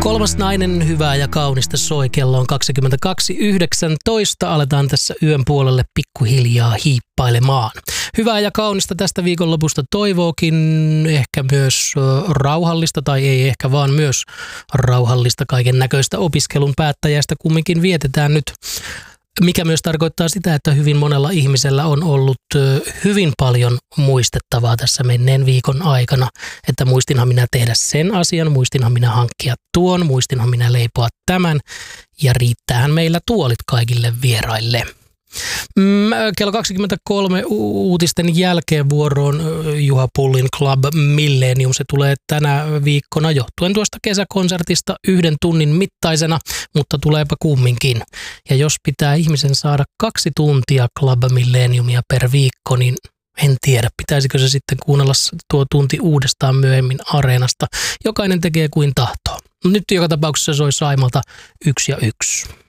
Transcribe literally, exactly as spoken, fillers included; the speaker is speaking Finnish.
Kolmas nainen, hyvää ja kaunista soi. Kello on kaksikymmentäkaksi yhdeksäntoista. Aletaan tässä yön puolelle pikkuhiljaa hiippailemaan. Hyvää ja kaunista tästä viikonlopusta toivookin ehkä myös rauhallista, tai ei ehkä vaan myös rauhallista kaiken näköistä opiskelun päättäjästä kumminkin vietetään nyt. Mikä myös tarkoittaa sitä, että hyvin monella ihmisellä on ollut hyvin paljon muistettavaa tässä menneen viikon aikana. Että muistinhan minä tehdä sen asian, muistinhan minä hankkia tuon, muistinhan minä leipoa tämän ja riittäähän meillä tuolit kaikille vieraille. Kello kaksikymmentäkolme uutisten jälkeen vuoroon Juha Pullin Club Millennium. Se tulee tänä viikkona johtuen tuosta kesäkonsertista yhden tunnin mittaisena, mutta tuleepa kumminkin. Ja jos pitää ihmisen saada kaksi tuntia Club Millenniumia per viikko, niin en tiedä, pitäisikö se sitten kuunnella tuo tunti uudestaan myöhemmin Areenasta. Jokainen tekee kuin tahtoo. Nyt joka tapauksessa soi Saimalta yksi ja yksi.